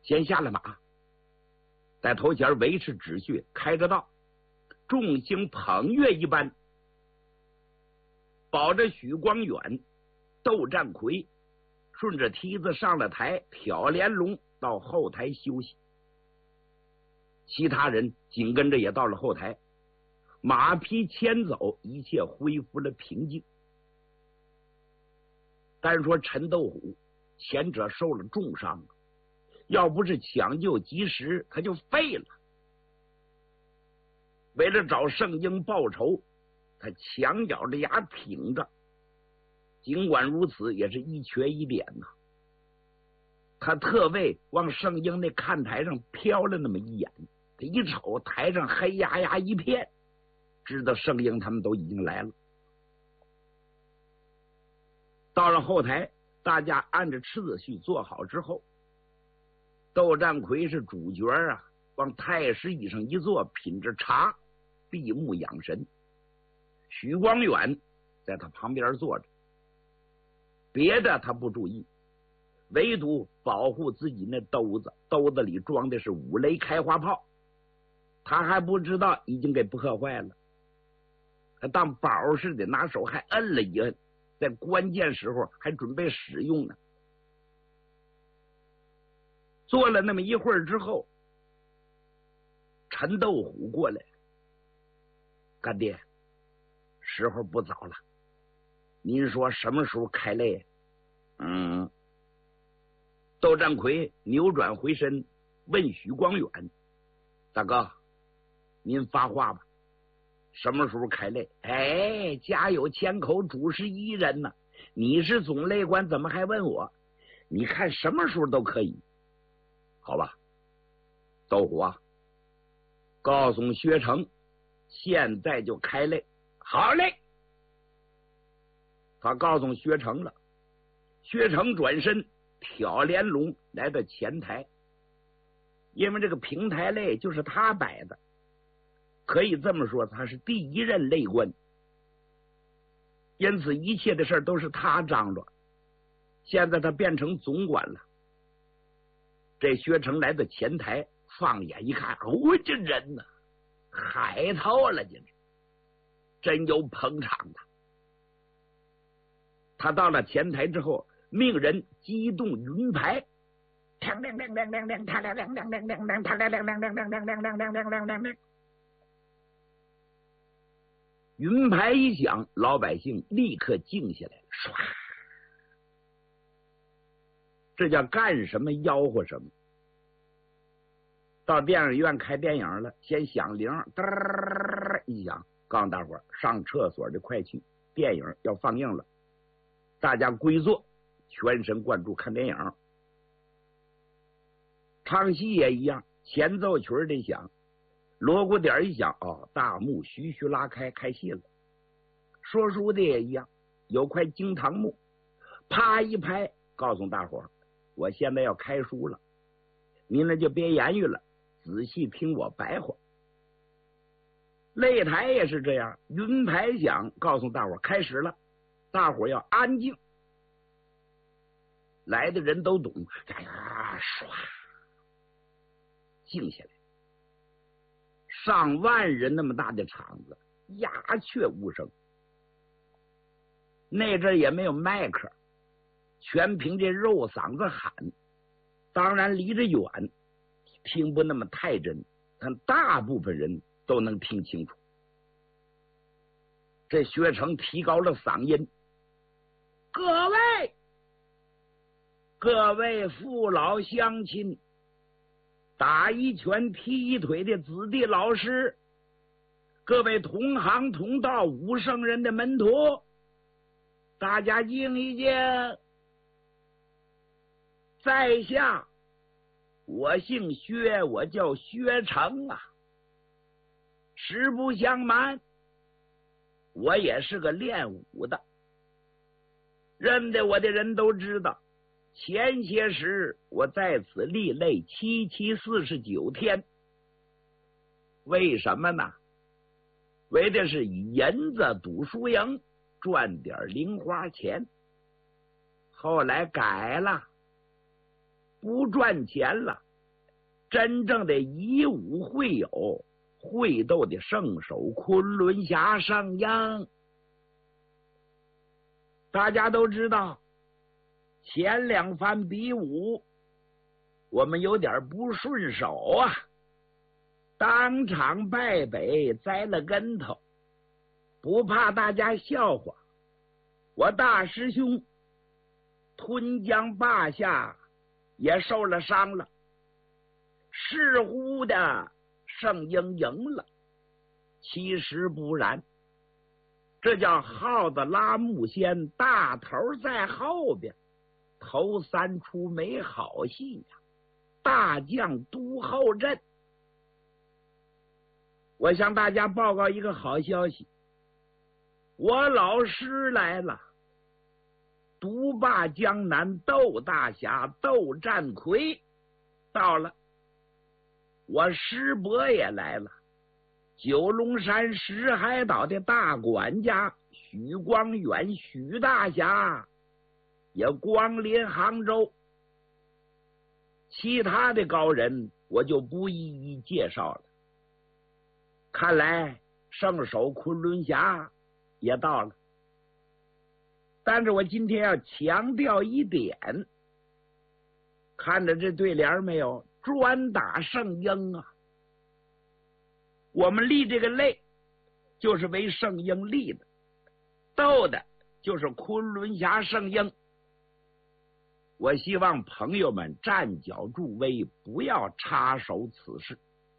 先下了马，在头前维持秩序，开着道，众星捧月一般，保着许光远、窦占魁顺着梯子上了台，挑帘笼到后台休息。其他人紧跟着也到了后台，马匹牵走，一切恢复了平静。单说陈斗虎，前者受了重伤，要不是抢救及时，他就废了。为了找圣婴报仇，他强咬着牙挺着，尽管如此，也是一瘸一脸呐。他特为往圣婴那看台上瞟了那么一眼，他一瞅台上黑压压一片，知道圣婴他们都已经来了。到了后台，大家按着次序坐好之后，窦占魁是主角啊，往太师椅上一坐，品着茶，闭目养神。许光远在他旁边坐着，别的他不注意，唯独保护自己那兜子，兜子里装的是5雷开花炮，他还不知道已经给破坏了，他当宝似的拿手还摁了一摁，在关键时候还准备使用呢。坐了那么一会儿之后，陈斗虎过来，干爹，时候不早了，您说什么时候开擂？窦占魁扭转回身问许光远，大哥，您发话吧，什么时候开擂？哎，家有千口，主事一人呢。你是总擂官，怎么还问我？你看什么时候都可以。好吧，斗虎啊，告诉薛成，现在就开擂。好嘞。他告诉薛成了，薛成转身挑帘笼来到前台，因为这个平台擂就是他摆的，可以这么说，他是第一任擂官，因此一切的事都是他张罗。现在他变成总管了。这薛成来到前台，放眼一看，这人呢，海涛了，真有捧场的。他到了前台之后，命人激动云牌，云牌一响，老百姓立刻静下来了，唰，这叫干什么吆喝什么。到电影院开电影了，先响铃，嘚一响，告诉大伙上厕所的快去，电影要放映了。大家归坐，全神贯注看电影。唱戏也一样，前奏曲得响，锣鼓点一响，大幕徐徐拉开，开戏了。说书的也一样，有块惊堂木，啪一拍，告诉大伙我现在要开书了，您呢就别言语了，仔细听我白话。擂台也是这样，云牌响，告诉大伙开始了，大伙要安静。来的人都懂，唰，静下来。上万人那么大的场子，鸦雀无声。那阵也没有麦克，全凭这肉嗓子喊。当然离着远，听不那么太真，但大部分人都能听清楚。这薛成提高了嗓音，各位父老乡亲，打一拳踢一腿的子弟老师，各位同行同道武圣人的门徒，大家静一静。在下我姓薛，我叫薛成啊。实不相瞒，我也是个练武的，认得我的人都知道，前些时我在此历擂749天。为什么呢？为的是以银子赌输赢，赚点零花钱。后来改了，不赚钱了， 真正的以武会友，会斗的圣手昆仑侠圣鹰。大家都知道，前两番比武，我们有点不顺手啊，当场败北，栽了跟头。不怕大家笑话，我大师兄吞江霸下也受了伤了，似乎的圣鹰赢了，其实不然，这叫耗子拉木仙，大头在后边，头三出没好戏呀！大将督后阵。我向大家报告一个好消息，我老师来了，独霸江南窦大侠窦战魁到了，我师伯也来了，九龙山石海岛的大管家许光远许大侠也光临杭州，其他的高人我就不一一介绍了。看来圣手昆仑侠也到了，但是我今天要强调一点，看着这对联没有？专打圣鹰啊！我们立这个擂就是为圣鹰立的，斗的就是昆仑侠圣鹰。我希望朋友们站脚助威，不要插手此事。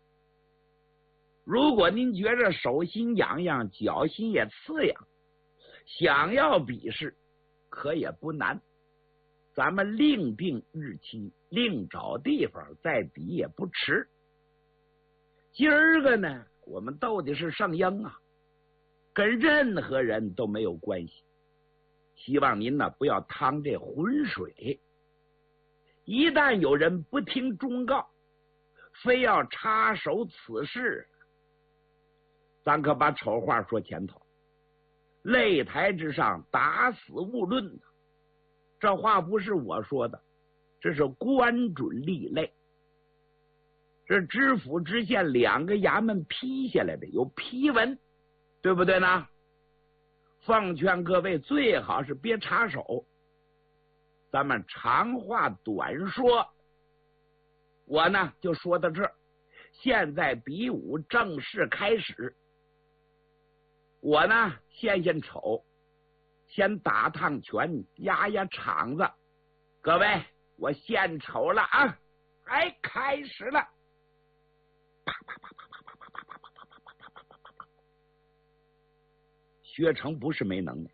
如果您觉着手心痒痒，脚心也刺痒，想要比试，可也不难。咱们另定日期，另找地方再比也不迟。今儿个呢，我们斗的是圣鹰啊，跟任何人都没有关系。希望您呢不要趟这浑水。一旦有人不听忠告，非要插手此事，咱可把丑话说前头，擂台之上打死勿论。这话不是我说的，这是官准立擂，这知府知县两个衙门批下来的，有批文，对不对呢？奉劝各位最好是别插手，咱们长话短说。我呢就说到这儿，现在比武正式开始。我呢献丑，先打趟拳，压压场子。各位，我献丑了啊！哎，开始了！薛成不是没能耐，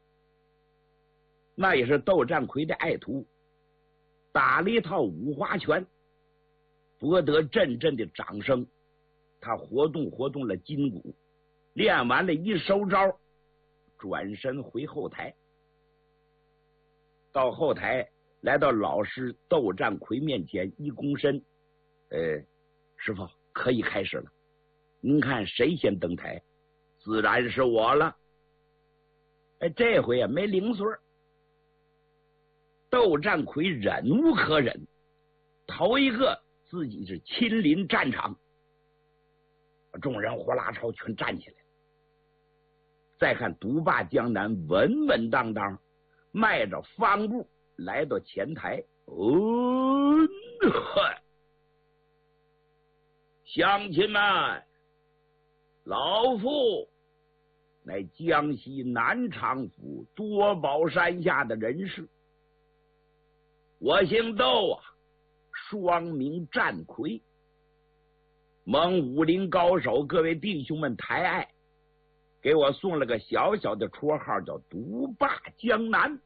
那也是窦战魁的爱徒，打了一套五花拳，博得阵阵的掌声。他活动了筋骨，练完了一收招，转身回后台。到后台来到老师窦战魁面前，一躬身，师傅可以开始了，您看谁先登台？自然是我了。这回也没零碎。窦战魁忍无可忍，头一个自己是亲临战场，众人呼啦超全站起来。再看独霸江南稳稳当当迈着方步来到前台，乡亲们，老夫乃江西南昌府多宝山下的人士，我姓窦啊，双名战魁，蒙武林高手各位弟兄们抬爱，给我送了个小小的绰号，叫独霸江南。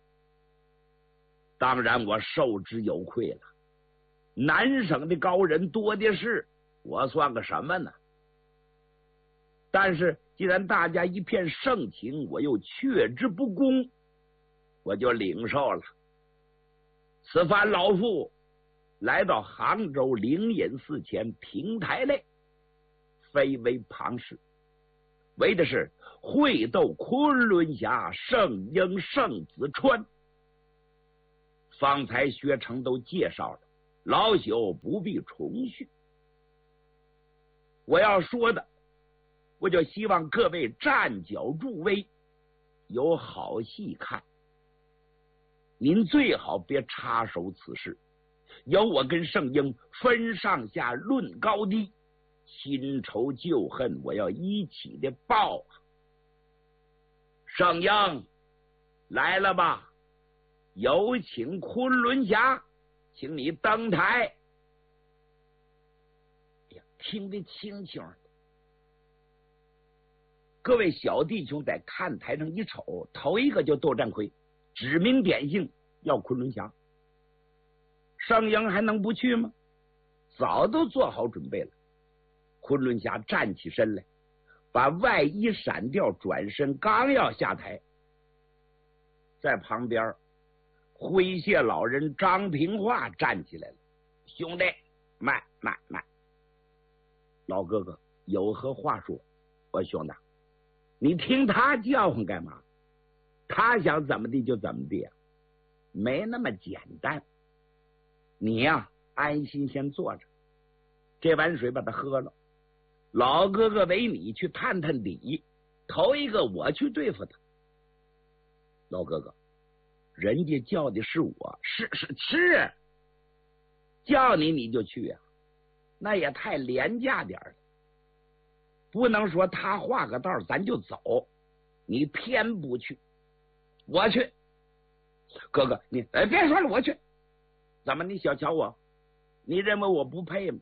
当然我受之有愧了，南省的高人多的是，我算个什么呢？但是既然大家一片盛情，我又却之不恭，我就领受了。此番老夫来到杭州灵隐寺前平台内，非为旁事，为的是会斗昆仑侠圣鹰圣子川。方才薛成都介绍了， 老朽不必重叙。我要说的，我就希望各位站脚助威，有好戏看。您最好别插手此事，由我跟圣婴分上下论高低，新仇旧恨我要一起的报。圣婴来了吧，有请昆仑侠，请你登台。哎呀，听得清清的。各位小弟兄在看台上一瞅，头一个就窦占魁，指名点姓要昆仑侠。圣婴还能不去吗？早都做好准备了。昆仑侠站起身来，把外衣闪掉，转身刚要下台，在旁边诙谐老人张平化站起来了：“兄弟，慢！老哥哥有何话说？我兄弟，你听他叫唤干嘛？他想怎么地就怎么地，没那么简单。你呀，安心先坐着，这碗水把它喝了。老哥哥为你去探探底，头一个我去对付他。老哥哥，人家叫的是我，是，叫你就去啊，那也太廉价点了。不能说他画个道咱就走，你偏不去，我去。哥哥，你别说了，我去。怎么你小瞧我？你认为我不配吗？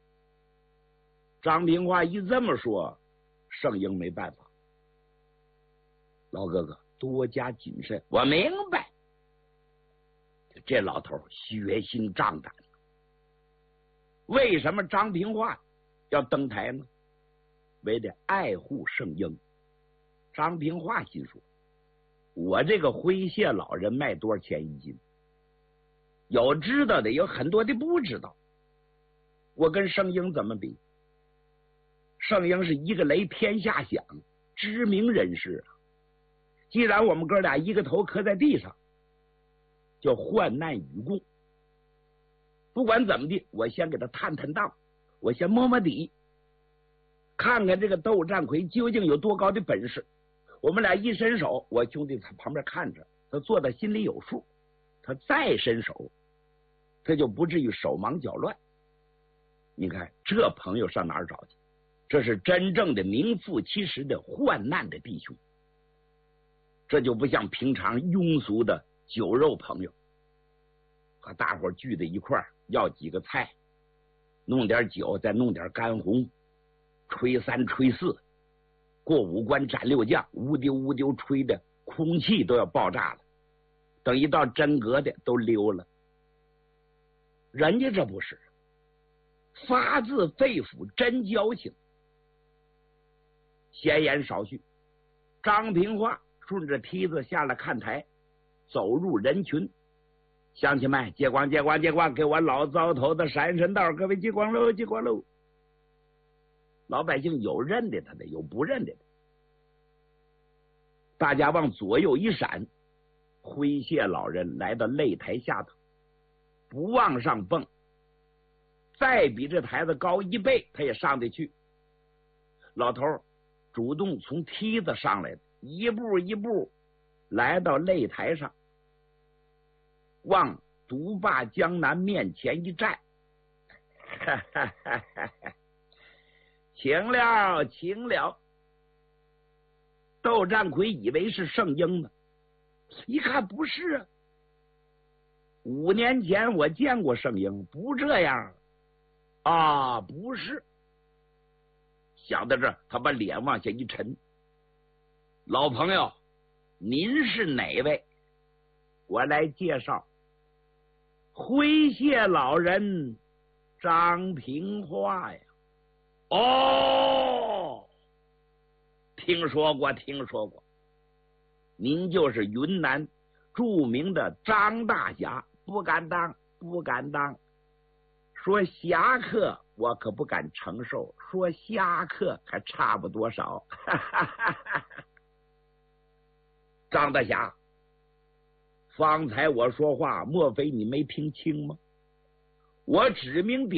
张平化一这么说，圣婴没办法。老哥哥多加谨慎。我明白。这老头血心胀胆。为什么张平化要登台呢？为了爱护圣婴。张平化心说，我这个诙谐老人卖多少钱一斤？有知道的，有很多的不知道。我跟圣婴怎么比？圣婴是一个雷天下响，知名人士啊。既然我们哥俩一个头磕在地上，叫患难与共。不管怎么地，我先给他探探档，我先摸摸底，看看这个窦占魁究竟有多高的本事。我们俩一伸手，我兄弟在旁边看着，他做的心里有数。他再伸手，他就不至于手忙脚乱。你看这朋友上哪儿找去？这是真正的名副其实的患难的弟兄。这就不像平常庸俗的酒肉朋友，和大伙聚在一块儿，要几个菜，弄点酒，再弄点干红，吹三吹四，过五关斩六将，乌丢乌丢吹的空气都要爆炸了。等一到真格的都溜了。人家这不是，发自肺腑真交情。闲言少叙，张平化顺着梯子下了看台，走入人群。乡亲们，接光，给我老糟头子闪闪道，各位接光喽，接光喽。老百姓有认得他的，有不认得的。大家往左右一闪，诙谐老人来到擂台下头，不往上蹦，再比这台子高1倍，他也上得去。老头主动从梯子上来的，一步一步来到擂台上，往独霸江南面前一站，请了。窦占魁以为是圣婴呢，一看不是啊。5年前我见过圣婴，不这样啊，不是。想到这儿，他把脸往下一沉。老朋友，您是哪位？我来介绍，诙谐老人张平化呀。哦，听说过。您就是云南著名的张大侠。不敢当。说侠客我可不敢承受，说侠客还差不多少。张大侠，方才我说话，莫非你没听清吗？ 我指名